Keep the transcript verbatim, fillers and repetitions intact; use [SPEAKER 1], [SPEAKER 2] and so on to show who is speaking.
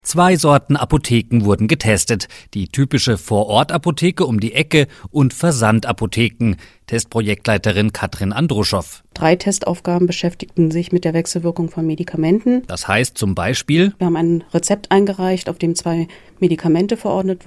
[SPEAKER 1] Zwei Sorten Apotheken wurden getestet. Die typische Vorortapotheke um die Ecke und Versandapotheken. Testprojektleiterin Katrin Andruschow.
[SPEAKER 2] Drei Testaufgaben beschäftigten sich mit der Wechselwirkung von Medikamenten.
[SPEAKER 1] Das heißt zum Beispiel:
[SPEAKER 2] Wir haben ein Rezept eingereicht, auf dem zwei Medikamente verordnet